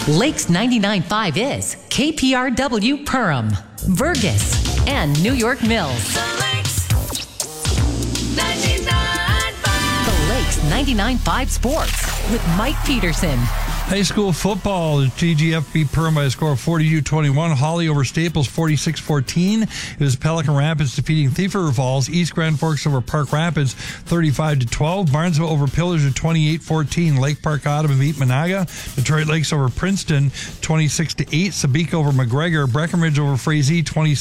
Lakes 99.5 is KPRW Perham, Vergas, and New York Mills. The Lakes 99.5. The Lakes 99.5 Sports with Mike Peterson. High school football, GGF beat Perham by a score of 42-21. Holly over Staples 46-14. It was Pelican Rapids defeating Thief River Falls. East Grand Forks over Park Rapids 35-12. Barnesville over Pillars 28-14. Lake Park Ottoman beat Monaga. Detroit Lakes over Princeton 26-8. Sabika over McGregor. Breckenridge over Frazee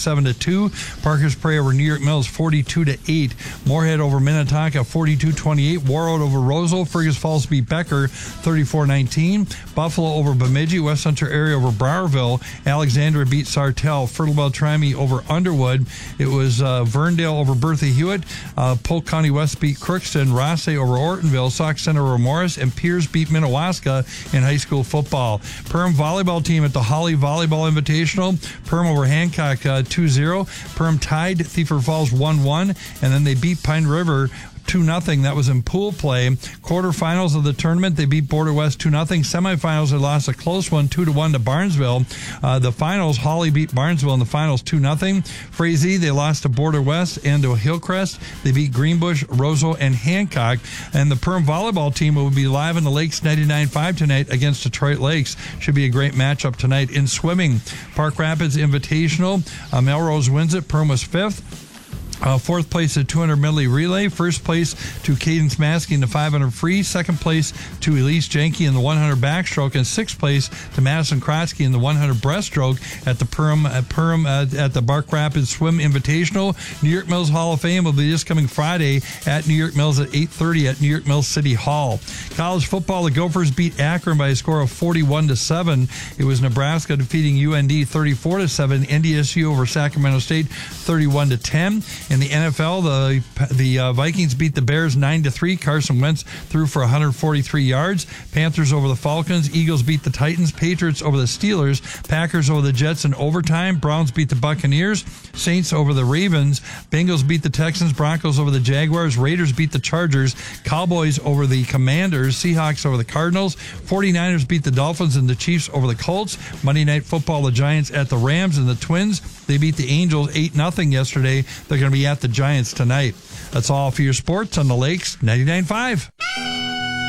27-2. Parker's Prairie over New York Mills 42-8. Moorhead over Minnetonka 42-28. Warroad over Roseville. Fergus Falls beat Becker 34-19. Buffalo over Bemidji. West Central Area over Browerville. Alexandria beat Sartell. Fertile Beltrami over Underwood. It was Verndale over Bertha Hewitt. Polk County West beat Crookston. Rosse over Ortonville. Sauk Center over Morris. And Pierce beat Minnewaska in high school football. Perham volleyball team at the Holly Volleyball Invitational. Perham over Hancock 2-0. Perham tied Thief River Falls 1-1. And then they beat Pine River 2-0. That was in pool play. Quarterfinals of the tournament, they beat Border West 2-0. Semifinals, they lost a close one, 2-1 to Barnesville. The finals, Holly beat Barnesville in the finals 2-0. Frazee, they lost to Border West and to Hillcrest. They beat Greenbush, Roseville, and Hancock. And the Perham volleyball team will be live in the Lakes 99.5 tonight against Detroit Lakes. Should be a great matchup tonight. In swimming, Park Rapids Invitational. Melrose wins it. Perham was fifth. Fourth place at 200 medley relay. First place to Cadence Maskey in the 500 free. Second place to Elise Janke in the 100 backstroke. And sixth place to Madison Krotsky in the 100 breaststroke at the Perham at the Park Rapids Swim Invitational. New York Mills Hall of Fame will be this coming Friday at New York Mills at 8:30 at New York Mills City Hall. College football, the Gophers beat Akron by a score of 41-7. It was Nebraska defeating UND 34-7. NDSU over Sacramento State 31-10. In the NFL, the Vikings beat the Bears 9-3. Carson Wentz threw for 143 yards. Panthers over the Falcons. Eagles beat the Titans. Patriots over the Steelers. Packers over the Jets in overtime. Browns beat the Buccaneers. Saints over the Ravens. Bengals beat the Texans. Broncos over the Jaguars. Raiders beat the Chargers. Cowboys over the Commanders. Seahawks over the Cardinals. 49ers beat the Dolphins and the Chiefs over the Colts. Monday Night Football, the Giants at the Rams and the Twins. They beat the Angels 8-0 yesterday. They're going to be at the Giants tonight. That's all for your sports on the Lakes 99.5.